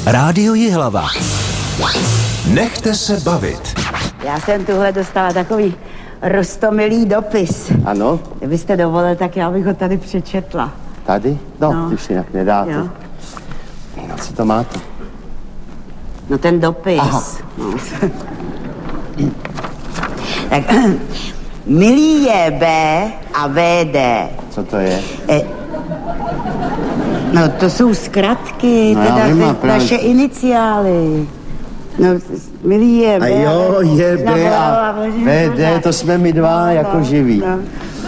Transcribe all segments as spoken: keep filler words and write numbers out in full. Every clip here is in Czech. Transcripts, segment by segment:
Rádio Jihlava. Nechte se bavit. Já jsem tuhle dostala takový roztomilý dopis. Ano? Kdybyste dovolil, tak já bych ho tady přečetla. Tady? No, No. když jinak nedáte. Jo. No, co to máte? No ten dopis. Aha. No. Tak, milí je B a V D. Co to je? E, no to jsou zkratky, No, já teda vím, a ty, právě- naše iniciály. No, milí je B. A jo, je B a V D, to jsme my dva jako živí. No.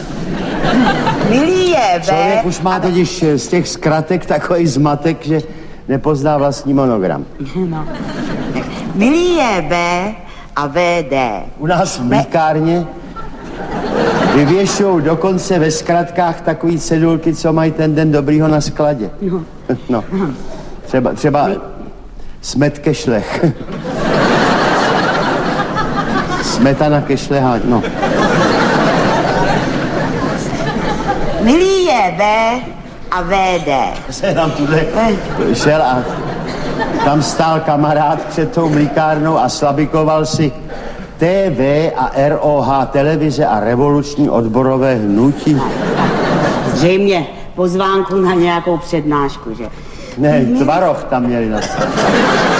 Milí je B. Člověk už má totiž z těch zkratek takový zmatek, že nepozná vlastní monogram. No. Milí je B a V D. U nás v mlíkárně vyvěšou dokonce ve zkratkách takový cedulky, co mají ten den dobrýho na skladě. No. No. Třeba, třeba smet kešlech. Smetana kešleha, no. Milí je B a V D. Se nám tuhle šel a tam stál kamarád před tou mlíkárnou a slabikoval si T V a R O H, televize a revoluční odborové hnutí. Zřejmě pozvánku na nějakou přednášku, že? Ne, tvaroh tam měli na